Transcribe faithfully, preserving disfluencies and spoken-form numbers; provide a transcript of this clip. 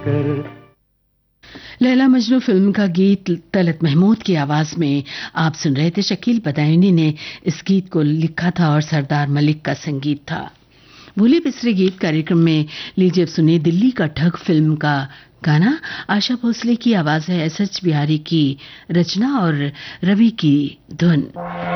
कर। लैला मजनू फिल्म का गीत तलत महमूद की आवाज में आप सुन रहे थे। शकील बदायूनी ने इस गीत को लिखा था और सरदार मलिक का संगीत था। भूले बिसरे गीत कार्यक्रम में लीजिए अब सुनिए दिल्ली का ठग फिल्म का गाना। आशा भोसले की आवाज है, एस एच बिहारी की रचना और रवि की धुन।